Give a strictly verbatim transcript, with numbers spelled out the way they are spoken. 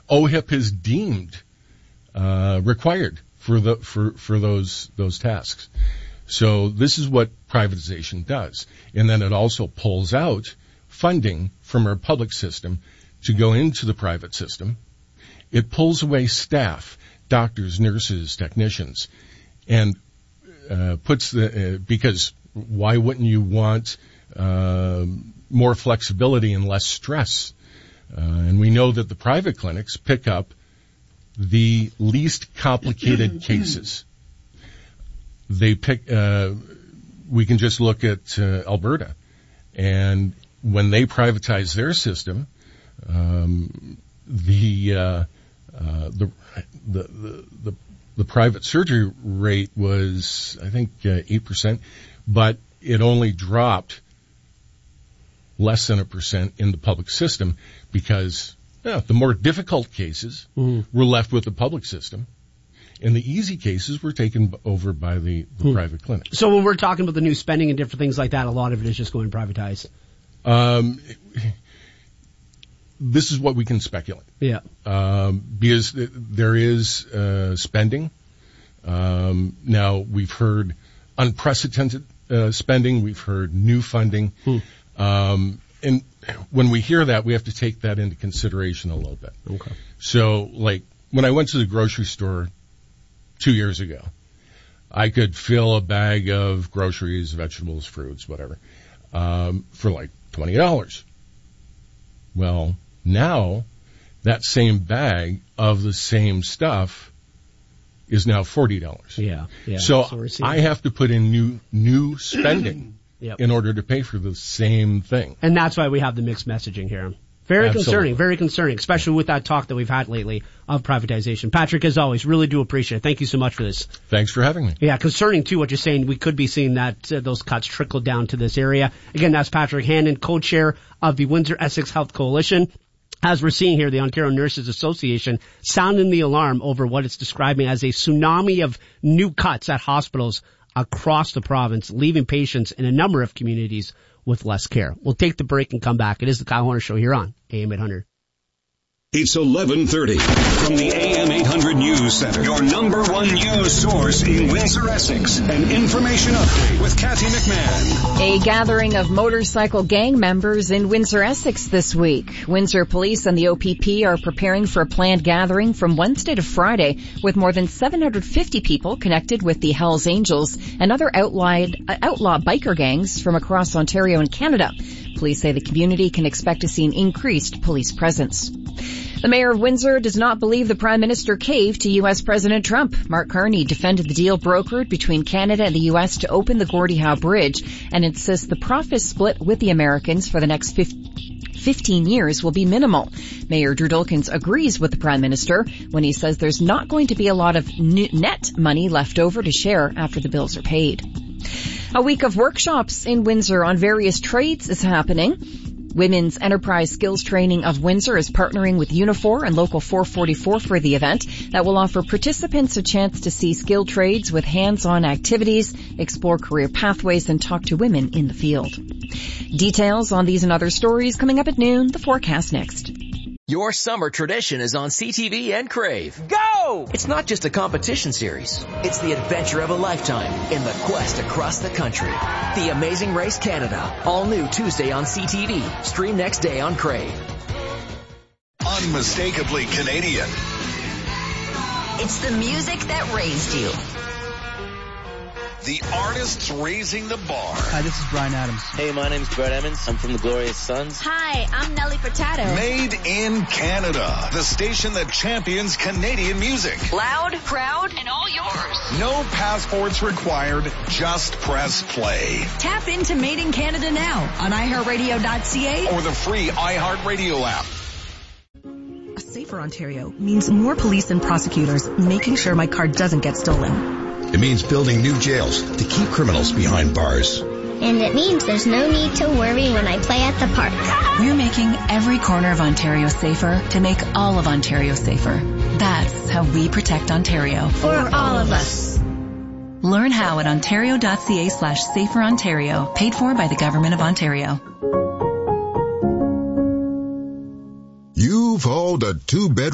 O H I P is deemed uh, required for the for for those those tasks. So this is what privatization does, and then it also pulls out funding from our public system to go into the private system. It pulls away staff, doctors, nurses, technicians, and uh, puts the uh, because why wouldn't you want uh, more flexibility and less stress? Uh, and we know that the private clinics pick up the least complicated cases. They pick. Uh, we can just look at uh, Alberta, and when they privatize their system, um, the, uh, uh, the the the the the private surgery rate was, I think, uh, eight percent, but it only dropped less than a percent in the public system because yeah, the more difficult cases mm. were left with the public system, and the easy cases were taken over by the, the mm. private clinic. So when we're talking about the new spending and different things like that, a lot of it is just going privatized. Um, this is what we can speculate. Yeah. Um, because th- there is uh, spending. Um, now we've heard unprecedented uh, spending. We've heard new funding. Hmm. Um, and when we hear that, we have to take that into consideration a little bit. Okay. So, like, when I went to the grocery store two years ago, I could fill a bag of groceries, vegetables, fruits, whatever, um, for like twenty dollars. Well, now that same bag of the same stuff is now forty dollars. Yeah, yeah. So, so I have to put in new new spending yep. in order to pay for the same thing. And that's why we have the mixed messaging here. Very Absolutely. concerning, very concerning, especially with that talk that we've had lately of privatization. Patrick, as always, really do appreciate it. Thank you so much for this. Thanks for having me. Yeah, concerning, too, what you're saying. We could be seeing that uh, those cuts trickle down to this area. Again, that's Patrick Hannon, co-chair of the Windsor-Essex Health Coalition. As we're seeing here, the Ontario Nurses Association sounding the alarm over what it's describing as a tsunami of new cuts at hospitals across the province, leaving patients in a number of communities with less care. We'll take the break and come back. It is the Kyle Horner Show here on A M eight hundred. It's eleven thirty from the A M eight hundred News Center, your number one news source in Windsor, Essex. An information update with Kathy McMahon. A gathering of motorcycle gang members in Windsor, Essex this week. Windsor Police and the O P P are preparing for a planned gathering from Wednesday to Friday with more than seven hundred fifty people connected with the Hells Angels and other outlawed, uh, outlaw biker gangs from across Ontario and Canada. Police say the community can expect to see an increased police presence. The mayor of Windsor does not believe the Prime Minister caved to U S President Trump. Mark Carney defended the deal brokered between Canada and the U S to open the Gordie Howe Bridge and insists the profit split with the Americans for the next fifteen years will be minimal. Mayor Drew Dulkins agrees with the Prime Minister when he says there's not going to be a lot of net money left over to share after the bills are paid. A week of workshops in Windsor on various trades is happening. Women's Enterprise Skills Training of Windsor is partnering with Unifor and Local four forty-four for the event that will offer participants a chance to see skilled trades with hands-on activities, explore career pathways, and talk to women in the field. Details on these and other stories coming up at noon. The forecast next. Your summer tradition is on C T V and Crave. Go! It's not just a competition series. It's the adventure of a lifetime in the quest across the country. The Amazing Race Canada. All new Tuesday on C T V. Stream next day on Crave. Unmistakably Canadian. It's the music that raised you. The artists raising the bar. Hi, this is Bryan Adams. Hey, my name's Brett Emmons. I'm from the Glorious Sons. Hi, I'm Nelly Furtado. Made in Canada. The station that champions Canadian music. Loud, proud, and all yours. No passports required. Just press play. Tap into Made in Canada now on i heart radio dot c a or the free iHeartRadio app. A safer Ontario means more police and prosecutors making sure my car doesn't get stolen. It means building new jails to keep criminals behind bars. And it means there's no need to worry when I play at the park. We're making every corner of Ontario safer to make all of Ontario safer. That's how we protect Ontario. For all of us. Learn how at ontario.ca slash safer Ontario. Paid for by the Government of Ontario. You've hauled a two-bedroom